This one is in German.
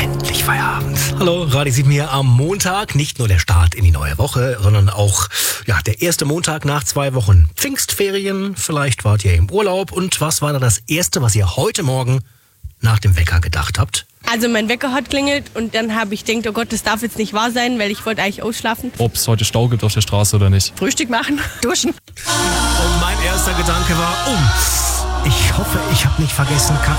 Endlich Feierabend. Hallo, Radio 7 hier am Montag. Nicht nur der Start in die neue Woche, sondern auch der erste Montag nach 2 Wochen Pfingstferien. Vielleicht wart ihr im Urlaub. Und was war da das Erste, was ihr heute Morgen nach dem Wecker gedacht habt? Also mein Wecker hat klingelt und dann habe ich gedacht, oh Gott, das darf jetzt nicht wahr sein, weil ich wollte eigentlich ausschlafen. Ob es heute Stau gibt auf der Straße oder nicht. Frühstück machen, duschen. Und mein erster Gedanke war, ich hoffe, ich habe nicht vergessen,